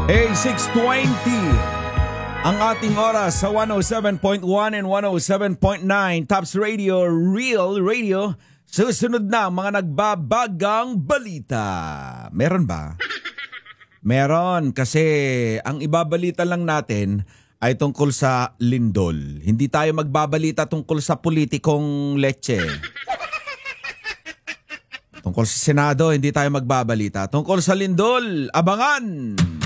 6:20 ang ating oras sa 107.1 and 107.9 Tops Radio, Real Radio. Susunod na mga nagbabagang balita. Meron ba? Meron, kasi ang ibabalita lang natin ay tungkol sa lindol. Hindi tayo magbabalita tungkol sa politikong leche. Tungkol sa Senado, hindi tayo magbabalita. Tungkol sa lindol, abangan!